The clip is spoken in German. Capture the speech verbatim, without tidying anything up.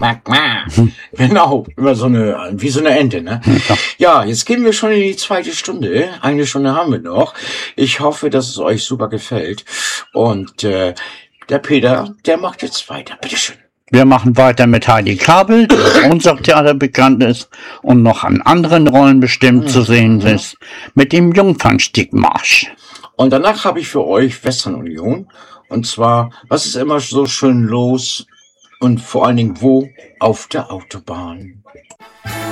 quack, quack. Genau, immer so eine, wie so eine Ente, ne? Ja, jetzt gehen wir schon in die zweite Stunde. Eine Stunde haben wir noch. Ich hoffe, dass es euch super gefällt. Und äh, der Peter, der macht jetzt weiter. Bitteschön. Wir machen weiter mit Heidi Kabel, die aus unserem Theater bekannt ist und noch an anderen Rollen bestimmt mhm. zu sehen ist, mit dem Jungfernstiegmarsch. Und danach habe ich für euch Western Union. Und zwar, was ist immer so schön los und vor allen Dingen wo? Auf der Autobahn.